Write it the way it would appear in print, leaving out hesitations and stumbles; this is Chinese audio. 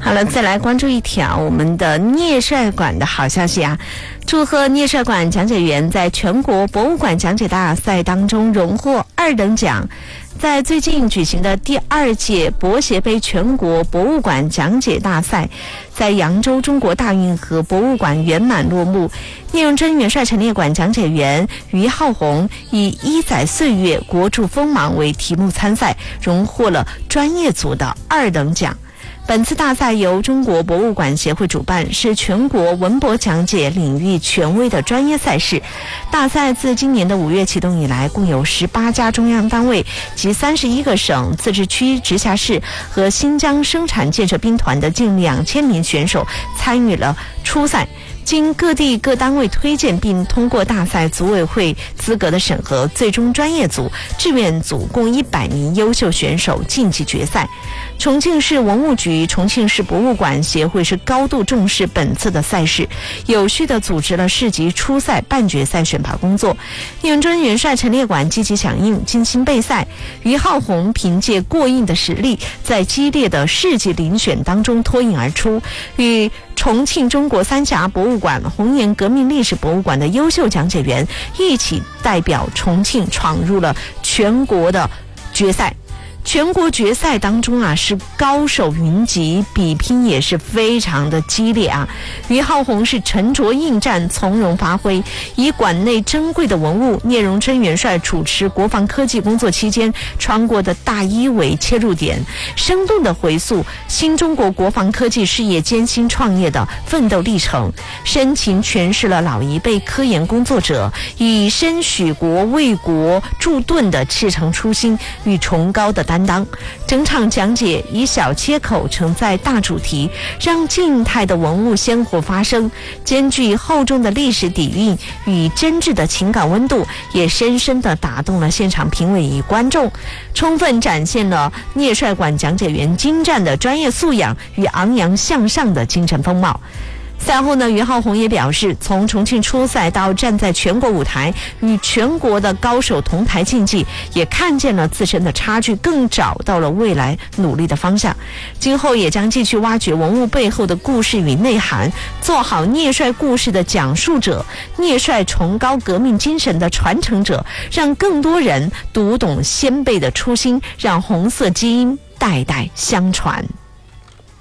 好了，再来关注一条我们的聂帅馆的好消息啊！祝贺聂帅馆讲解员在全国博物馆讲解大赛当中荣获2等奖。在最近举行的第2届博协杯全国博物馆讲解大赛，在扬州中国大运河博物馆圆满落幕。聂荣臻元帅陈列馆讲解员于浩宏以1载岁月，国柱锋芒为题目参赛，荣获了专业组的2等奖。本次大赛由中国博物馆协会主办，是全国文博讲解领域权威的专业赛事。大赛自今年的5月启动以来，共有18家中央单位及31个省、自治区、直辖市和新疆生产建设兵团的近2000名选手参与了初赛。经各地各单位推荐并通过大赛组委会资格的审核，最终专业组、志愿组共100名优秀选手晋级决赛。重庆市文物局、重庆市博物馆协会是高度重视本次的赛事，有序地组织了市级初赛、半决赛选拔工作。聂荣臻元帅陈列馆积极响应，精心备赛。于浩宏凭借过硬的实力，在激烈的市级遴选当中脱颖而出，与重庆中国三峡博物馆、红岩革命历史博物馆的优秀讲解员一起代表重庆闯入了全国的决赛。全国决赛当中啊，是高手云集，比拼也是非常的激烈啊。于浩宏是沉着应战，从容发挥，以馆内珍贵的文物聂荣臻元帅主持国防科技工作期间穿过的大衣为切入点，生动地回溯新中国国防科技事业艰辛创业的奋斗历程，深情诠释了老一辈科研工作者以身许国为国铸盾的赤诚初心与崇高的担当。整场讲解以小切口承载大主题，让静态的文物鲜活发生，兼具厚重的历史底蕴与真挚的情感温度，也深深地打动了现场评委与观众，充分展现了聂帅馆讲解员精湛的专业素养与昂扬向上的精神风貌。赛后呢，于浩宏也表示，从重庆初赛到站在全国舞台与全国的高手同台竞技，也看见了自身的差距，更找到了未来努力的方向。今后也将继续挖掘文物背后的故事与内涵，做好聂帅故事的讲述者，聂帅崇高革命精神的传承者，让更多人读懂先辈的初心，让红色基因代代相传。